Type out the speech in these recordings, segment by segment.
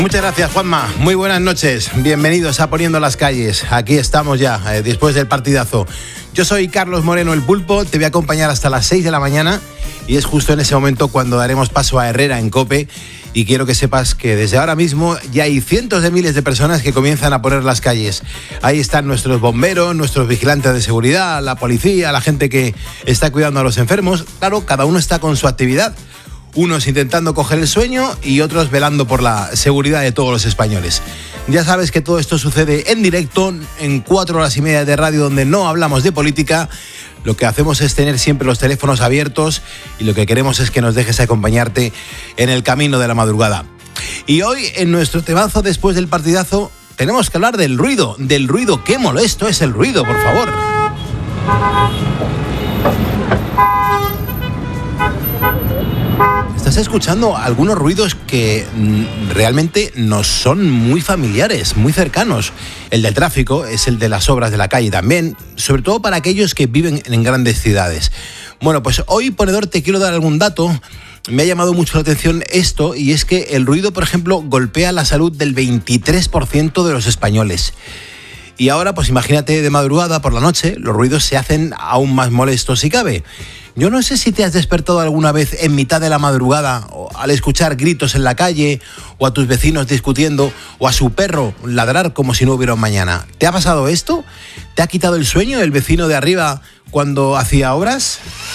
Muchas gracias, Juanma. Muy buenas noches. Bienvenidos a Poniendo las Calles. Aquí estamos ya, después del partidazo. Yo soy Carlos Moreno, el Pulpo. Te voy a acompañar hasta las 6 de la mañana y es justo en ese momento cuando daremos paso a Herrera en COPE. Y quiero que sepas que desde ahora mismo ya hay cientos de miles de personas que comienzan a poner las calles. Ahí están nuestros bomberos, nuestros vigilantes de seguridad, la policía, la gente que está cuidando a los enfermos. Claro, cada uno está con su actividad. Unos intentando coger el sueño y otros velando por la seguridad de todos los españoles. Ya sabes que todo esto sucede en directo, en 4 horas y media de radio donde no hablamos de política. Lo que hacemos es tener siempre los teléfonos abiertos y lo que queremos es que nos dejes acompañarte en el camino de la madrugada. Y hoy, en nuestro temazo después del partidazo, tenemos que hablar del ruido. Qué molesto es el ruido, por favor. Estás escuchando algunos ruidos que realmente nos son muy familiares, muy cercanos. El del tráfico es el de las obras de la calle también, sobre todo para aquellos que viven en grandes ciudades. Bueno, pues hoy, ponedor, te quiero dar algún dato. Me ha llamado mucho la atención esto, y es que el ruido, por ejemplo, golpea la salud del 23% de los españoles. Y ahora, pues imagínate de madrugada, por la noche, los ruidos se hacen aún más molestos si cabe. Yo no sé si te has despertado alguna vez en mitad de la madrugada o al escuchar gritos en la calle, o a tus vecinos discutiendo, o a su perro ladrar como si no hubiera un mañana. ¿Te ha pasado esto? ¿Te ha quitado el sueño el vecino de arriba cuando hacía obras?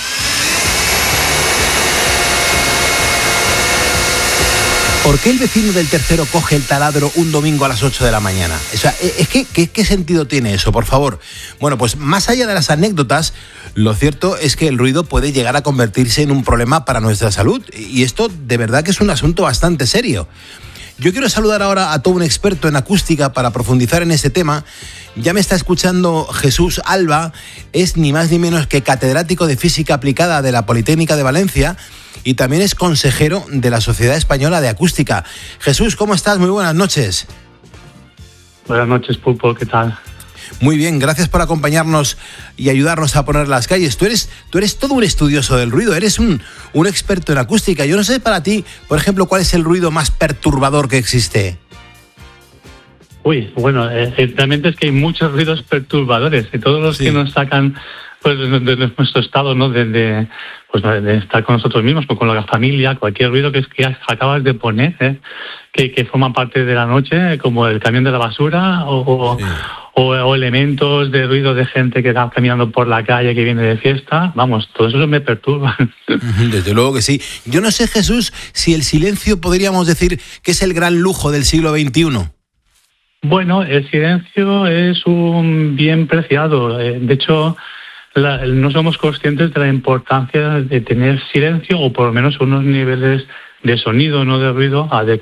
¿Por qué el vecino del tercero coge el taladro un domingo a las 8 de la mañana? O sea, es que, ¿qué sentido tiene eso, por favor? Bueno, pues más allá de las anécdotas, lo cierto es que el ruido puede llegar a convertirse en un problema para nuestra salud. Y esto de verdad que es un asunto bastante serio. Yo quiero saludar ahora a todo un experto en acústica para profundizar en este tema. Ya me está escuchando Jesús Alba, es ni más ni menos que catedrático de Física Aplicada de la Politécnica de Valencia y también es consejero de la Sociedad Española de Acústica. Jesús, ¿cómo estás? Muy buenas noches. Buenas noches, Pulpo, ¿qué tal? Muy bien, gracias por acompañarnos y ayudarnos a poner las calles. Tú eres todo un estudioso del ruido, eres un experto en acústica. Yo no sé para ti, por ejemplo, ¿cuál es el ruido más perturbador que existe? Uy, bueno, realmente es que hay muchos ruidos perturbadores y todos los que nos sacan pues de nuestro estado, ¿no? De estar con nosotros mismos, con la familia, cualquier ruido que acabas de poner, que forma parte de la noche, como el camión de la basura o elementos de ruido de gente que va caminando por la calle, que viene de fiesta. Vamos, todo eso me perturba. Desde luego que sí. Yo no sé, Jesús, si el silencio podríamos decir que es el gran lujo del siglo XXI. Bueno, el silencio es un bien preciado. De hecho, no somos conscientes de la importancia de tener silencio o por lo menos unos niveles de sonido, no de ruido, adecuados